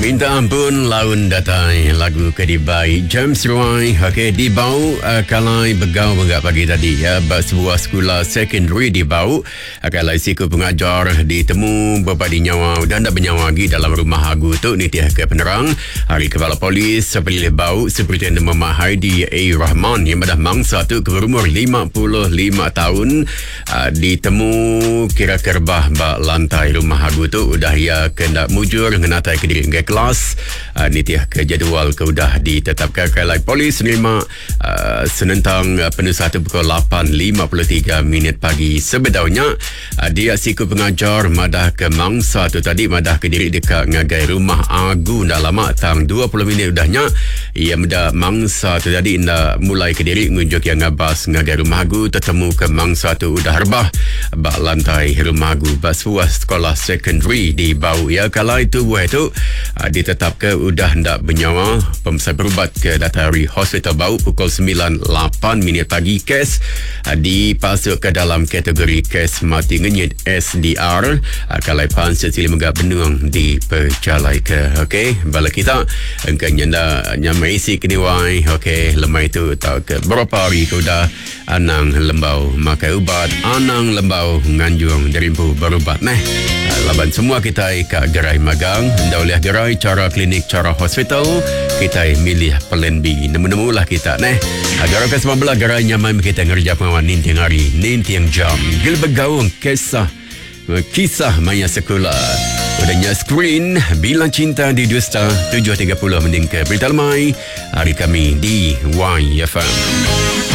Minta ampun laun datai lagu kedibai James Roy di bau kalai begau begak pagi tadi ya sebuah sekolah secondary di bau kalai siku pengajar ditemu berbadi nyawa dan tak bernyawa lagi dalam rumah hagu tu ni tiah ke penerang Hari Kepala Polis seperti bau seperti yang Muhammad Haidi A. Rahman yang pada mangsa tu berumur 55 tahun ditemu kira kerbah bak lantai rumah hagu tu udah ia kena mujur ngenatai ke diri kelas nitiah ke jadual ke udah ditetapkan kalai polis menerima senentang penuh 1 pukul 8.53 minit pagi sebetulnya dia siku pengajar madah ke mangsa tu tadi madah ke diri dekat ngagai rumah agu dah lama tang 20 minit udahnya ia muda mangsa tu tadi nak mulai ke diri ngunjuk yang ngabas ngagai rumah agu tertemu ke mangsa tu udah herbah bak lantai rumah agu bak sebuah sekolah secondary di bau ya kalau itu buah itu ditetapkan udah hendak bernyawa pemesan berubat ke Datari Hospital Bau pukul 9.08 minit pagi kes dipasuk ke dalam kategori kes mati ngenyit SDR kalai pan sesili megak benuang di perjalai ke bala kita engkau nyamai isi keniwai lemai itu tak ke berapa hari ke udah anang lembau makai ubat anang lembau nganjung derimpu berubat laban semua kita ke gerai magang hendak oleh gerai cara klinik cara hospital kita milih plan B nemu-nemu lah kita gerai ke 19 gerai nyaman kita ngerja pengawan nintiang hari nintiang jam gil bergaung kisah maya sekolah udahnya screen Bilang Cinta di Dusta 7.30 mending ke Berita Lemai hari kami di YFM.